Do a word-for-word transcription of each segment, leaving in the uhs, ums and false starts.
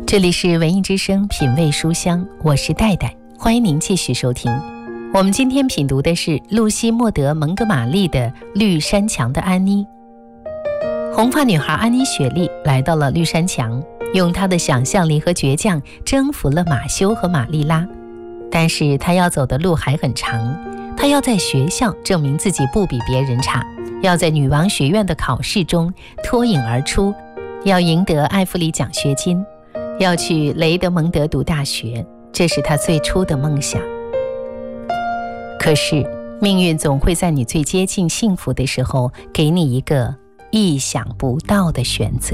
这里是文艺之声品味书香，我是戴戴，欢迎您继续收听。我们今天品读的是露西·莫德·蒙哥马利的《绿山墙的安妮》。红发女孩安妮·雪莉来到了绿山墙，用她的想象力和倔强征服了马修和玛丽拉。但是她要走的路还很长，她要在学校证明自己不比别人差，要在女王学院的考试中脱颖而出，要赢得艾弗里奖学金，要去雷德蒙德读大学，这是她最初的梦想。可是命运总会在你最接近幸福的时候，给你一个意想不到的选择。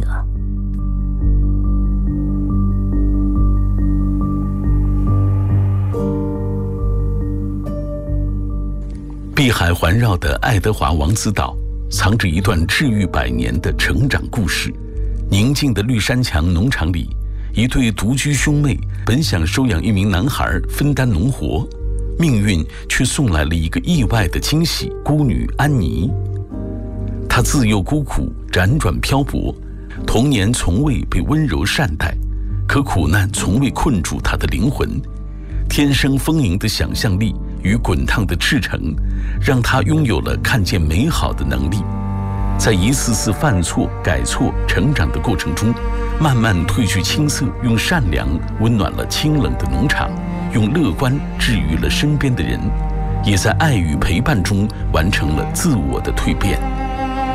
碧海环绕的爱德华王子岛，藏着一段治愈百年的成长故事。宁静的绿山墙农场里，一对独居兄妹本想收养一名男孩分担农活，命运却送来了一个意外的惊喜——孤女安妮。她自幼孤苦，辗转漂泊，童年从未被温柔善待，可苦难从未困住她的灵魂。天生丰盈的想象力与滚烫的赤诚，让她拥有了看见美好的能力。在一次次犯错、改错、成长的过程中，慢慢褪去青涩，用善良温暖了清冷的农场，用乐观治愈了身边的人，也在爱与陪伴中完成了自我的蜕变。